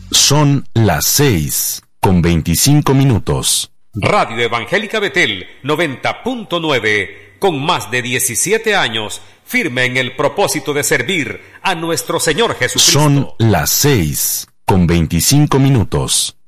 Son las 6:25. Radio Evangélica Betel 90.9, con más de 17 años, firme en el propósito de servir a nuestro Señor Jesucristo. Son las 6:25.